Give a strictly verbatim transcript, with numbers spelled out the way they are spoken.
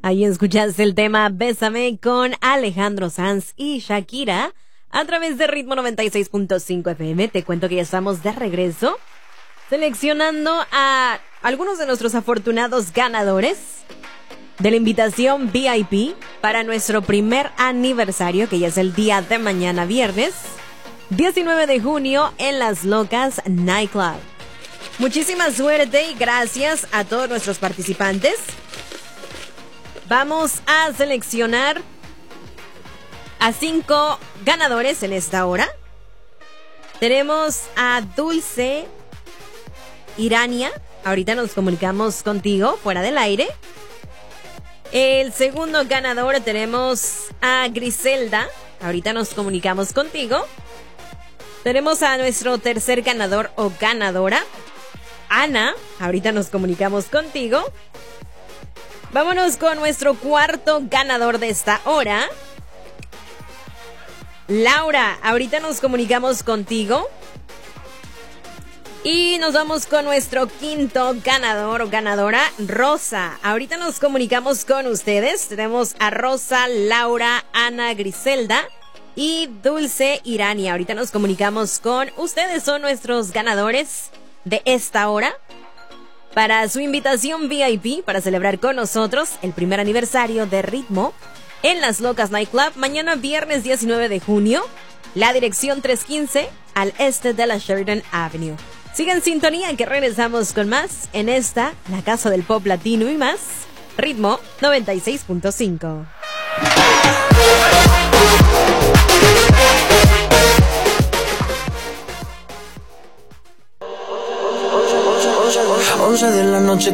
Ahí escuchaste el tema Bésame con Alejandro Sanz y Shakira a través de Ritmo noventa y seis punto cinco F M. Te cuento que ya estamos de regreso seleccionando a algunos de nuestros afortunados ganadores de la invitación V I P para nuestro primer aniversario, que ya es el día de mañana, viernes diecinueve de junio, en Las Locas Nightclub. Muchísima suerte y gracias a todos nuestros participantes. Vamos a seleccionar a cinco ganadores en esta hora. Tenemos a Dulce Irania. Ahorita nos comunicamos contigo fuera del aire. El segundo ganador tenemos a Griselda. Ahorita nos comunicamos contigo. Tenemos a nuestro tercer ganador o ganadora, Ana. Ahorita nos comunicamos contigo. Vámonos con nuestro cuarto ganador de esta hora, Laura. Ahorita nos comunicamos contigo. Y nos vamos con nuestro quinto ganador o ganadora, Rosa. Ahorita nos comunicamos con ustedes. Tenemos a Rosa, Laura, Ana, Griselda y Dulce Irania. Ahorita nos comunicamos con ustedes. Son nuestros ganadores de esta hora para su invitación V I P para celebrar con nosotros el primer aniversario de Ritmo en Las Locas Nightclub, mañana viernes diecinueve de junio, la dirección trescientos quince al este de la Sheridan Avenue. Sigan en sintonía que regresamos con más en esta, la casa del pop latino y más, Ritmo noventa y seis punto cinco. once de la noche